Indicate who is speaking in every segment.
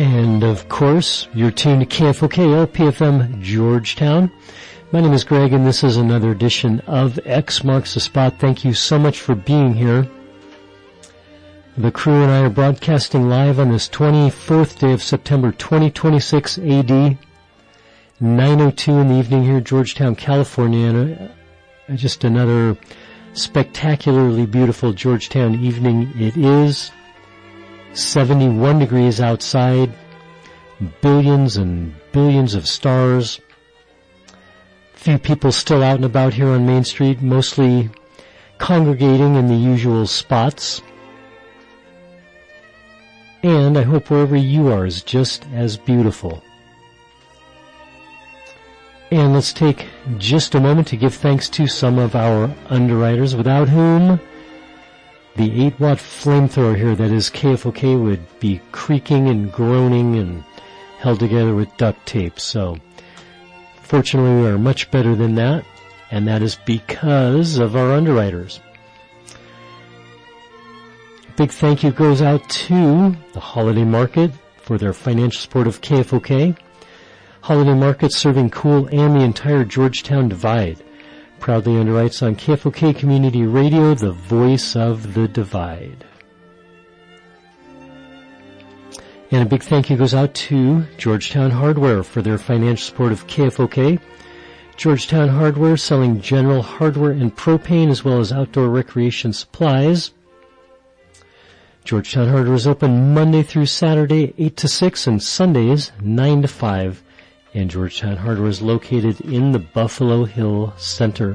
Speaker 1: And, of course, you're tuned to KFOK LPFM Georgetown. My name is Greg, and this is another edition of X Marks the Spot. Thank you so much for being here. The crew and I are broadcasting live on this 24th day of September 2026 AD, 9:02 in the evening here in Georgetown, California. And just another spectacularly beautiful Georgetown evening it is. 71 degrees outside, billions and billions of stars. Few people still out and about here on Main Street, mostly congregating in the usual spots. And I hope wherever you are is just as beautiful. And let's take just a moment to give thanks to some of our underwriters, without whom the 8-watt flamethrower here that is KFOK would be creaking and groaning and held together with duct tape. So, fortunately, we are much better than that, and that is because of our underwriters. Big thank you goes out to the Holiday Market for their financial support of KFOK. Holiday Market serving Cool and the entire Georgetown Divide. Proudly underwrites on KFOK Community Radio, the voice of the Divide. And a big thank you goes out to Georgetown Hardware for their financial support of KFOK. Georgetown Hardware selling general hardware and propane as well as outdoor recreation supplies. Georgetown Hardware is open Monday through Saturday, 8 to 6, and Sundays, 9 to 5. And Georgetown Hardware is located in the Buffalo Hill Center.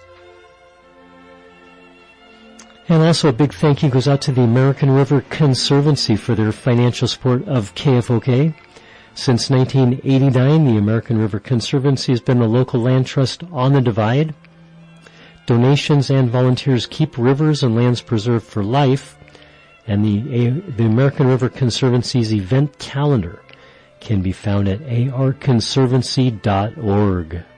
Speaker 1: And also a big thank you goes out to the American River Conservancy for their financial support of KFOK. Since 1989, the American River Conservancy has been the local land trust on the Divide. Donations and volunteers keep rivers and lands preserved for life, and the American River Conservancy's event calendar can be found at arconservancy.org.